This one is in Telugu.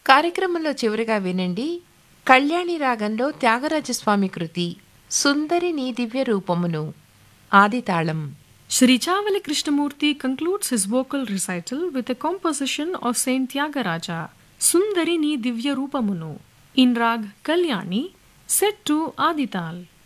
కార్యక్రమంలో చివరిగా వినండి కళ్యాణి రాగంలో త్యాగరాజస్వామి కృతి సుందరి నీ దివ్య రూపమును ఆదితాళం. Sri Chavali Krishnamurti concludes his vocal recital with a composition of Saint Tyagaraja, Sundari Ni Divya Rupamunu, in rag Kalyani, set to Adital.